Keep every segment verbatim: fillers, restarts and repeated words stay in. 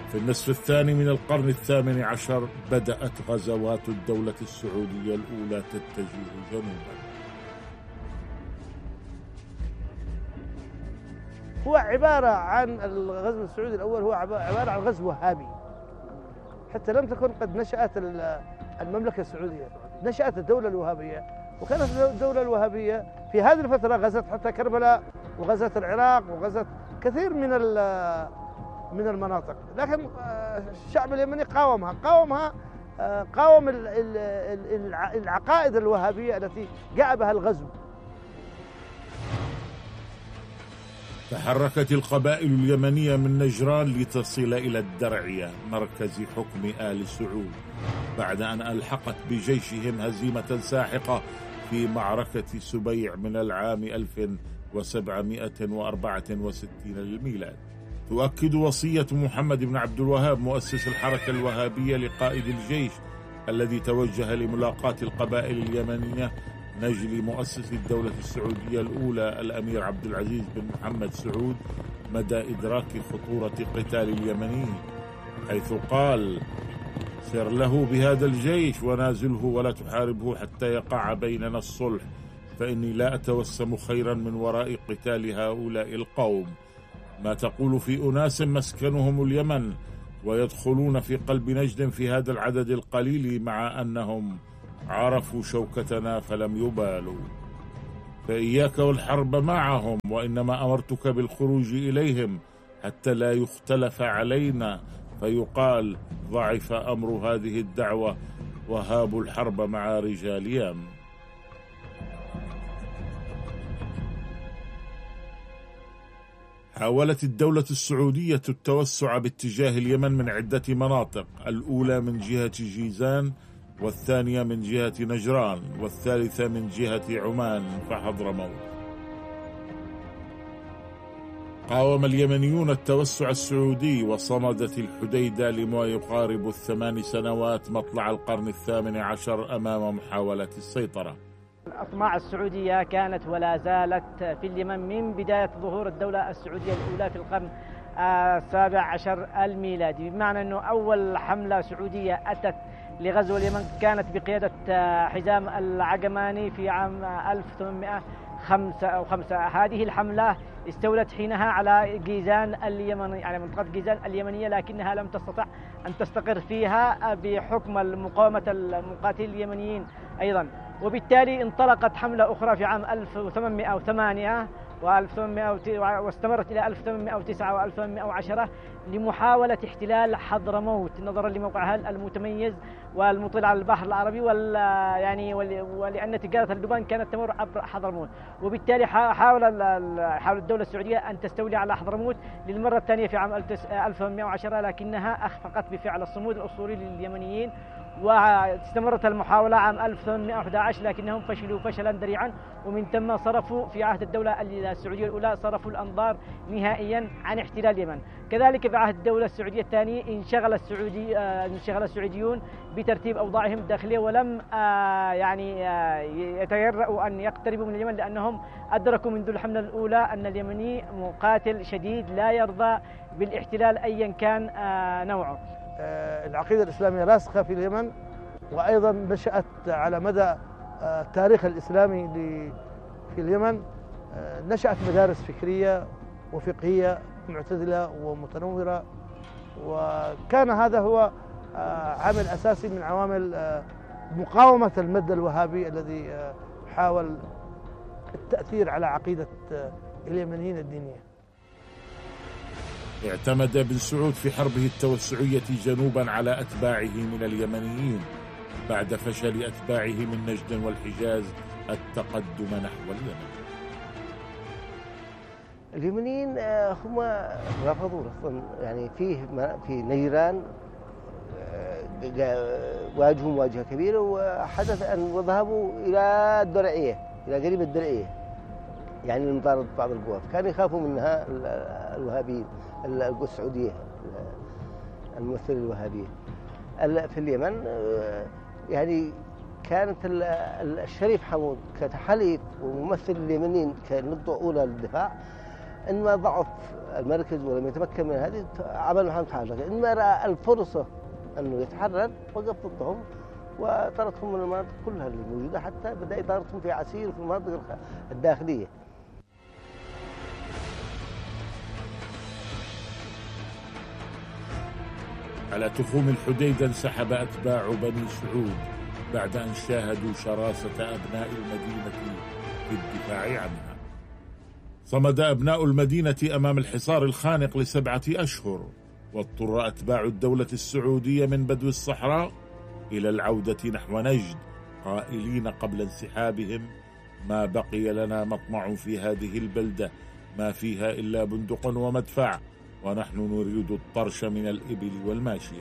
في النصف الثاني من القرن الثامن عشر بدأت غزوات الدولة السعودية الأولى تتجه جنوبا. هو عبارة عن الغزو السعودي الأول، هو عبارة عن غزو وهابي، حتى لم تكن قد نشأت المملكة السعودية، نشأت الدولة الوهابية، وكانت الدولة الوهابية في هذه الفترة غزت حتى كربلاء وغزت العراق وغزت كثير من من المناطق، لكن الشعب اليمني قاومها قاومها قاوم العقائد الوهابية التي جاء بها الغزو. تحركت القبائل اليمنية من نجران لتصل إلى الدرعية مركز حكم آل سعود، بعد أن ألحقت بجيشهم هزيمة ساحقة في معركة سبيع من العام ألف وسبعمائة وأربعة وستين للميلاد. تؤكد وصية محمد بن عبد الوهاب مؤسس الحركة الوهابية لقائد الجيش الذي توجه لملاقاة القبائل اليمنية نجل مؤسس الدولة السعودية الأولى الأمير عبد العزيز بن محمد سعود مدى إدراك خطورة قتال اليمنيين، حيث قال: سر له بهذا الجيش ونازله ولا تحاربه حتى يقع بيننا الصلح، فإني لا أتوسم خيرا من وراء قتال هؤلاء القوم. ما تقول في أناس مسكنهم اليمن ويدخلون في قلب نجد في هذا العدد القليل مع أنهم عرفوا شوكتنا فلم يبالوا، فإياك والحرب معهم، وإنما أمرتك بالخروج إليهم حتى لا يختلف علينا فيقال ضعف أمر هذه الدعوة وهابوا الحرب مع رجال يم. حاولت الدولة السعودية التوسع باتجاه اليمن من عدة مناطق، الأولى من جهة جيزان، والثانية من جهة نجران، والثالثة من جهة عمان فحضرموت. قاوم اليمنيون التوسع السعودي، وصمدت الحديدة لما يقارب الثمان سنوات مطلع القرن الثامن عشر أمام محاولة السيطرة. الأطماع السعودية كانت ولا زالت في اليمن من بداية ظهور الدولة السعودية الأولى في القرن السابع عشر الميلادي، بمعنى أنه أول حملة سعودية أتت لغزو اليمن كانت بقيادة حزام العقماني في عام ألف وثمانمائة وخمسة وخمسين. هذه الحملة استولت حينها على جيزان اليمنية، على منطقة جيزان اليمنية، لكنها لم تستطع أن تستقر فيها بحكم المقاومة المقاتلين اليمنيين أيضا، وبالتالي انطلقت حملة أخرى في عام ألف وثمانمائة وثمانية واستمرت إلى ألف وثمانمائة وتسعة وألف وثمانمائة وعشرة لمحاولة احتلال حضرموت نظرا لموقعها المتميز والمطل على البحر العربي، وال يعني ولأن تجارة اللبان كانت تمر عبر حضرموت، وبالتالي حاول حاول الدولة السعودية أن تستولي على حضرموت للمرة الثانية في عام ألف وثمانمائة وعشرة، لكنها أخفقت بفعل الصمود الأسطوري لليمنيين، واستمرت المحاولة عام ألف وثمانمائة وأحد عشر لكنهم فشلوا فشلا ذريعا، ومن ثم صرفوا في عهد الدولة السعودية الأولى صرفوا الأنظار نهائيا عن احتلال اليمن. كذلك في عهد الدولة السعودية الثانية انشغل السعودي انشغل السعوديون بترتيب أوضاعهم الداخلية، ولم يعني يتجرؤوا أن يقتربوا من اليمن، لأنهم أدركوا منذ الحملة الأولى أن اليمني مقاتل شديد لا يرضى بالاحتلال أيا كان نوعه. العقيدة الإسلامية راسخة في اليمن، وأيضا نشأت على مدى التاريخ الإسلامي في اليمن نشأت مدارس فكرية وفقهية معتدلة ومتنورة، وكان هذا هو عامل أساسي من عوامل مقاومة المد الوهابي الذي حاول التأثير على عقيدة اليمنيين الدينية. اعتمد بن سعود في حربه التوسعية جنوبا على أتباعه من اليمنيين بعد فشل أتباعه من نجد والحجاز التقدم نحو اليمن. اليمنيين هم رفضوا رفضا، يعني فيه في نيران واجهوا مواجهة كبيرة، وحدث أن وذهبوا إلى الدرعية، إلى قريب الدرعية، يعني لمطاردة بعض القوى، كانوا يخافوا منها الوهابيين السعودية الممثلة الوهابية في اليمن. يعني كانت الشريف حمود كتحالف وممثل اليمنيين كنقطة أولى للدفاع، إنما ضعف المركز ولم يتمكن من هذه عمل محمد تحرك، إنما رأى الفرصة أنه يتحرر وقف ضدهم وطردهم من المناطق كلها الموجودة، حتى بدأ إدارتهم في عسير وفي المناطق الداخلية. على تخوم الحديدة انسحب أتباع بني سعود بعد أن شاهدوا شراسة أبناء المدينة في الدفاع عنها. صمد أبناء المدينة أمام الحصار الخانق لسبعة أشهر، واضطر أتباع الدولة السعودية من بدو الصحراء إلى العودة نحو نجد، قائلين قبل انسحابهم: ما بقي لنا مطمع في هذه البلدة ما فيها إلا بندق ومدفع، ونحن نريد الطرش من الإبل والماشية.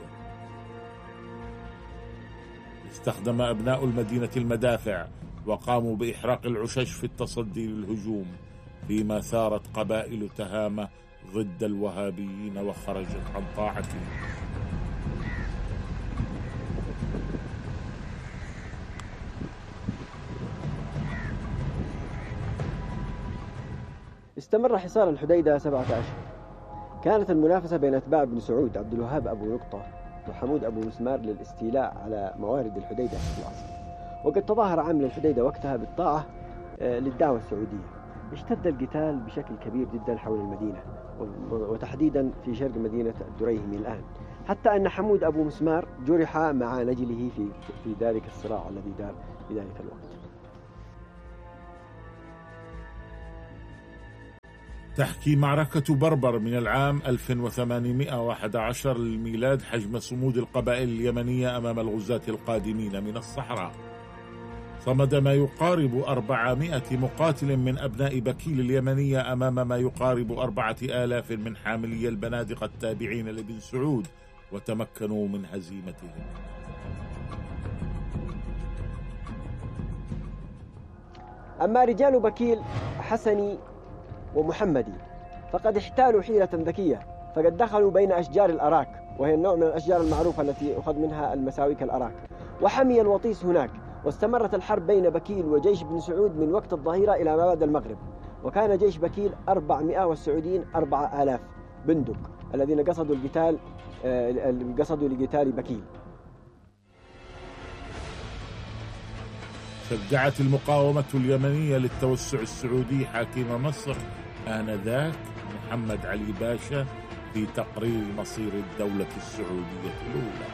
استخدم أبناء المدينة المدافع وقاموا بإحراق العشش في التصدي للهجوم، فيما ثارت قبائل تهامة ضد الوهابيين وخرجت عن طاعتهم. استمر حصار الحديدة سبعة أشهر. كانت المنافسة بين أتباع بن سعود عبد الوهاب أبو نقطة وحمود أبو مسمار للاستيلاء على موارد الحديدة في العصر، وقد تظاهر عامل الحديدة وقتها بالطاعة للدعوة السعودية. اشتد القتال بشكل كبير جدا حول المدينة، وتحديدا في شرق مدينة الدريهم الآن، حتى أن حمود أبو مسمار جرح مع نجله في في ذلك الصراع الذي دار في ذلك الوقت. تحكي معركة بربر من العام ألف وثمانمائة وأحد عشر للميلاد حجم صمود القبائل اليمنية أمام الغزاة القادمين من الصحراء. صمد ما يقارب أربعمائة مقاتل من أبناء بكيل اليمنية أمام ما يقارب أربعة آلاف من حاملي البنادق التابعين لبن سعود، وتمكنوا من هزيمتهم. أما رجال بكيل حسني ومحمدي فقد احتالوا حيلة ذكية، فقد دخلوا بين أشجار الأراك، وهي النوع من الأشجار المعروفة التي أخذ منها المساويك الأراك، وحمي الوطيس هناك. واستمرت الحرب بين بكيل وجيش بن سعود من وقت الظهيرة إلى ما بعد المغرب، وكان جيش بكيل أربعمائة والسعوديين أربعة آلاف بندق الذين قصدوا القتال قصدوا لقتال بكيل. شجعت المقاومة اليمنية للتوسع السعودي حاكم مصر آنذاك محمد علي باشا في تقرير مصير الدولة السعودية الأولى.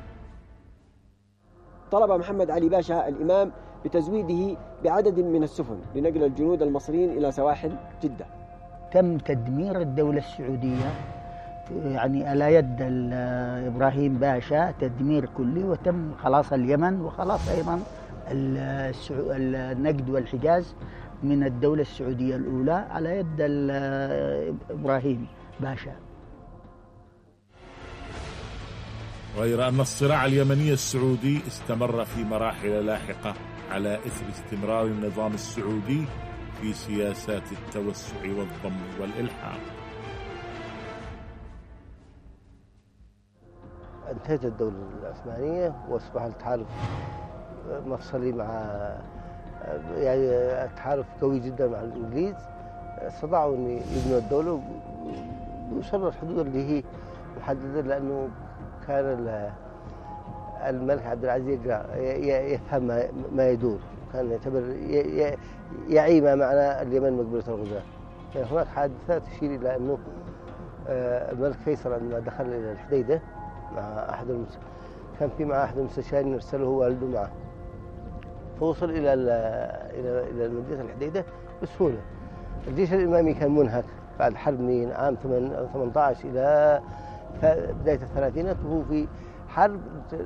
طلب محمد علي باشا الإمام بتزويده بعدد من السفن لنقل الجنود المصريين إلى سواحل جدة. تم تدمير الدولة السعودية يعني على يد إبراهيم باشا، تدمير كلي، وتم خلاص اليمن وخلاص أيضا النجد والحجاز من الدولة السعودية الأولى على يد إبراهيم باشا. غير أن الصراع اليمني السعودي استمر في مراحل لاحقة على إثر استمرار النظام السعودي في سياسات التوسع والضم والإلحاق. انتهت الدولة العثمانية وأصبح التحالف مفصلي مع يعني التحالف قوي جدا مع الإنجليز. استطاعوا أن يبنوا الدولة بشر الحدود اللي هي محددة، لأنه كان الملك عبد العزيز يفهم ما يدور، كان يعتبر يعي ما معنى اليمن مقبلة الغزاة. هناك حادثات تشير إلى أنه الملك فيصل عندما دخل إلى الحديدة مع أحد المس... كان في مع أحد المستشارين أرسله والده معه، فوصل إلى إلى إلى مدينة الحديدة بسهولة. الجيش الإمامي كان منهك بعد حرب من عام ثمانية عشر إلى بداية الثلاثينات، وهو في حرب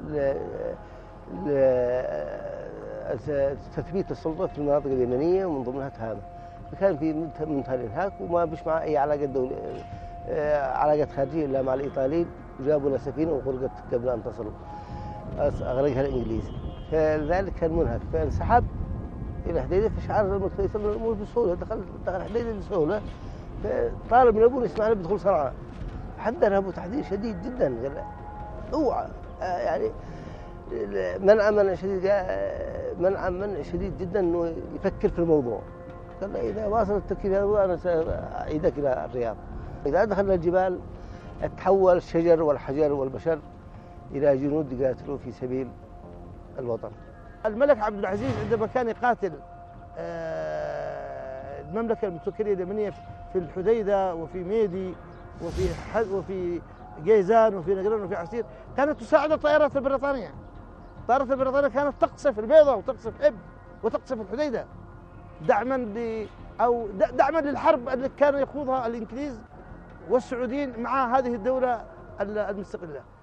تثبيت السلطة في المناطق اليمنية ومن ضمنها تهامة. فكان في منتهى الإنهاك وما بش مع أي علاقة دولية علاقات خارجية إلا مع الإيطاليين، وجابوا لها سفينة وغرقت قبل أن تصل، أغرقها الإنجليز. فذلك كان منهك، فانسحب إلى حديدة، فشعر الملك فيصل الأمور بسهولة، دخل دخل حديدة بسهولة. فطالب من أبوه يسمح له بدخول صنعاء، حذر أبوه تحذير شديد جدا، قال اوعى يعني منع من شديد منع من شديد جدا إنه يفكر في الموضوع. قال له إذا واصل التكييف هذا أنا سأعيدك إلى الرياض. إذا دخلنا الجبال تحول الشجر والحجر والبشر إلى جنود يقاتلوا في سبيل الوطن. الملك عبد العزيز عندما كان يقاتل المملكة المتوكلية اليمنية في الحديدة وفي ميدي وفي وفي جيزان وفي نجران وفي عسير، كانت تساعد الطائرات البريطانية. الطائرات البريطانية كانت تقصف البيضة وتقصف حب وتقصف الحديدة دعما ل أو دعما للحرب التي كان يخوضها الإنجليز والسعوديين مع هذه الدولة المستقلة.